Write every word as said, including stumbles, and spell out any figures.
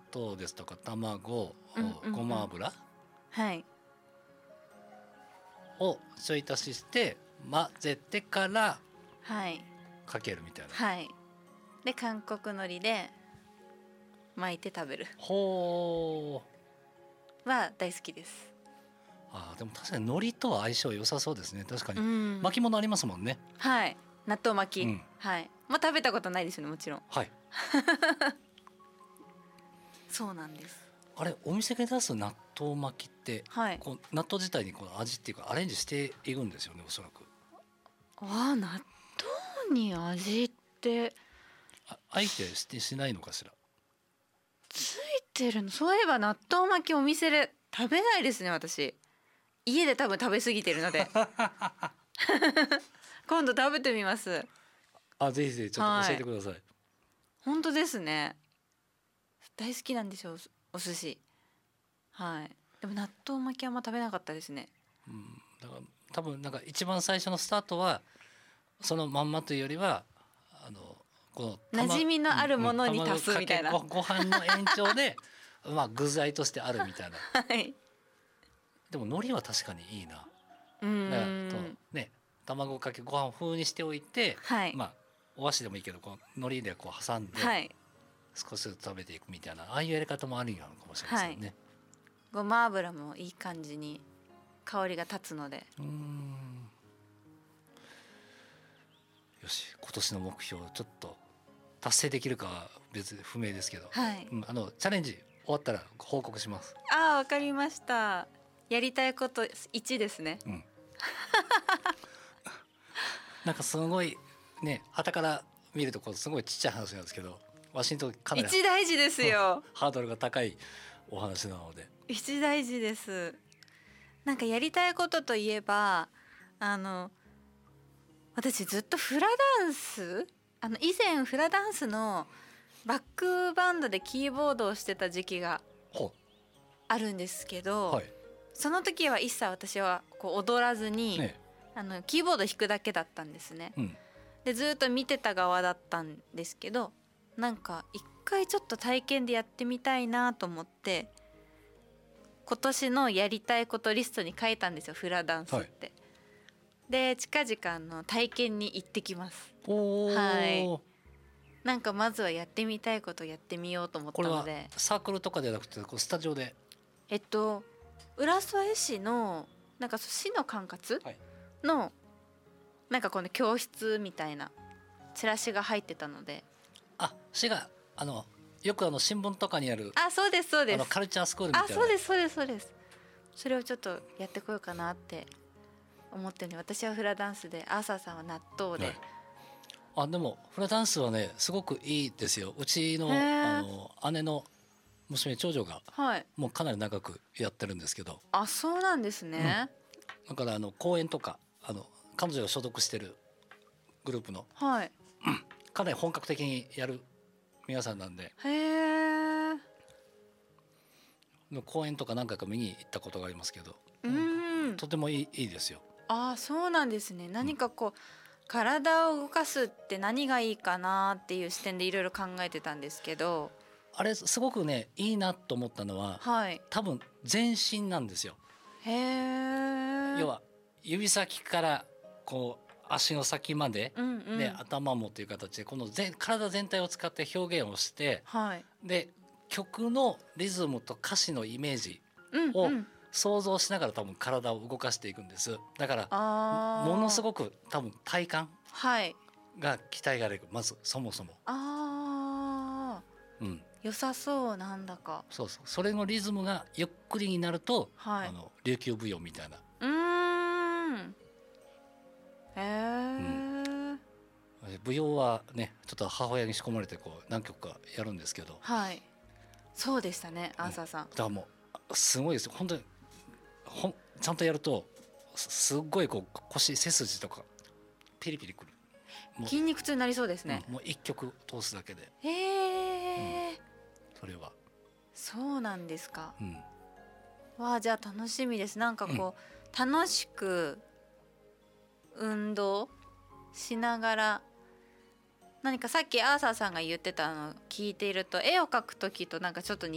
豆ですとか卵、 うんうんうんごま油はいをちょい足しして混ぜてからはいかけるみたいな。 はいで韓国海苔で巻いて食べるほう。 は大好きです。 あーでも確かに海苔とは相性良さそうですね。確かにうん巻物ありますもんね。 はい納豆巻き、 うんはいまあ食べたことないですよねもちろん。 はい。 そうなんです。 あれお店で出す納豆巻きって、 はいこう納豆自体にこの味っていうかアレンジしていくんですよねおそらく。 あー納豆に味ってああえてしてしないのかしら。 ついてるの？そういえば納豆巻きお店で食べないですね私。家で多分食べ過ぎてるので今度食べてみます。 あぜひぜひちょっと教えてください。 本当ですね。大好きなんでしょうお寿司。はいでも納豆巻きあんま食べなかったですね。 うん、だから多分なんか一番最初のスタートはそのまんまというよりはあのこのたま馴染みのあるものに足すみたいなうんうん卵かけごご飯の延長でまあ具材としてあるみたいな。 はいでも海苔は確かにいいな。 うーだからんとね卵かけご飯風にしておいて、 はいまあお箸でもいいけどこう海苔でこう挟んではい少しずつ食べていくみたいな、ああいうやり方もありなのかもしれませんね。 ごま油もいい感じに香りが立つので。 うーんよし今年の目標ちょっと達成できるかは別に不明ですけど、 はいうん、あのチャレンジ終わったら報告します。 あーわかりました。やりたいこといちですね。 うん、なんかすごいね傍から見るとこうすごいちっちゃい話なんですけどワシントンかなり一大事ですよハードルが高いお話なので。 一大事です。なんかやりたいことといえばあの私ずっとフラダンスあの以前フラダンスのバックバンドでキーボードをしてた時期がほあるんですけうど、 はいその時は一切私はこう踊らずに、 ねあのキーボード弾くだけだったんですね。 うんでずっと見てた側だったんですけどなんか一回ちょっと体験でやってみたいなと思って今年のやりたいことリストに書いたんですよフラダンスって、はい、で近々あの体験に行ってきます。 おー、 はいなんかまずはやってみたいことをやってみようと思ったので。 これはサークルとかではなくてこうスタジオで。 えっと浦添市のなんか市の管轄はいのなんかこの教室みたいなチラシが入ってたので。 あ市があのよくあの新聞とかにあるあそうですそうですあのカルチャースクールみたいな。 あそうですそうですそうです。それをちょっとやってこようかなって思ってるね。私はフラダンスでアーサーさんは納豆で、 はい、あでもフラダンスはねすごくいいですよ。うちの、 へーあの姉の娘長女がはいもうかなり長くやってるんですけど、 あそうなんですね、 だからあの公演とかあの彼女が所属してるグループのはいかなり本格的にやる皆さんなんで、 へえ公演とか何回か見に行ったことがありますけど、 うんとてもいい、いいですよ。 あそうなんですね。何かこう体を動かすって何がいいかなっていう視点でいろいろ考えてたんですけど、 あれすごくねいいなと思ったのは、 はい多分全身なんですよ。 へえ要は指先からこう足の先まで、 うんうんで頭もという形でこの全体全体を使って表現をして、 はいで曲のリズムと歌詞のイメージをうんうん想像しながら多分体を動かしていくんです。だからあものすくごく多分体幹はいが鍛えられる、まずそもそも。 あーうん、 良さそうなんだか。 そうそう、それのリズムがゆっくりになると、 はいあの琉球舞踊みたいな。 うーんへえ、 舞踊はねちょっと母親に仕込まれてこう何曲かやるんですけど、 はいそうでしたねアーサーさん、 だからもうすごいですよ本当に。ほんちゃんとやるとすすっごいこう腰背筋とかピリピリくる。もう筋肉痛になりそうですね、 うんもう一曲通すだけでへえ、 それは、 そうなんですか。 うん、 わあじゃあ楽しみです。なんかこう、楽しく運動しながら何かさっきアーサーさんが言ってたのを聞いていると絵を描く時となんかちょっと似